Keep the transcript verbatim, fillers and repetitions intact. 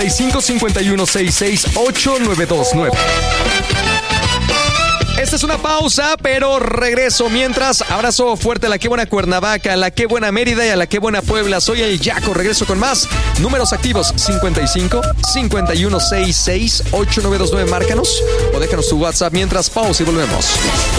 cinco cincuenta y uno sesenta y seis ocho nueve dos nueve. Esta es una pausa, pero regreso. Mientras, abrazo fuerte a la que buena Cuernavaca, a la que buena Mérida y a la que buena Puebla. Soy el Yaco, regreso con más. Números activos: cincuenta y cinco cincuenta y uno sesenta y seis ocho nueve dos nueve. Márcanos o déjanos tu WhatsApp mientras pausa y volvemos.